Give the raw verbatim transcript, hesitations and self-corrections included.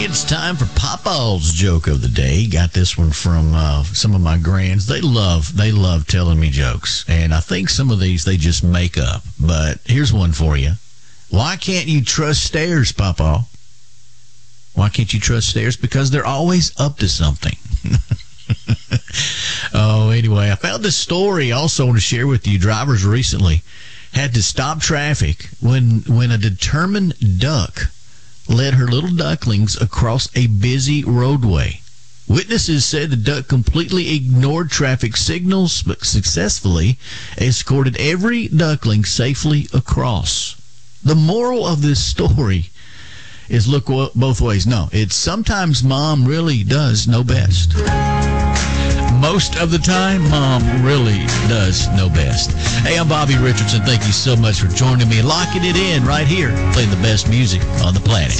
It's time for Papa's joke of the day. Got this one from uh, some of my grands. They love, they love telling me jokes, and I think some of these they just make up. But here's one for you. Why can't you trust stairs, Papa? Why can't you trust stairs? Because they're always up to something. Oh, anyway, I found this story I also want to share with you. Drivers recently had to stop traffic when when a determined duck led her little ducklings across a busy roadway. Witnesses said the duck completely ignored traffic signals but successfully escorted every duckling safely across. The moral of this story is look both ways. No, it's sometimes mom really does know best. Most of the time, mom really does know best. Hey, I'm Bobby Richardson. Thank you so much for joining me, locking it in right here, playing the best music on the planet.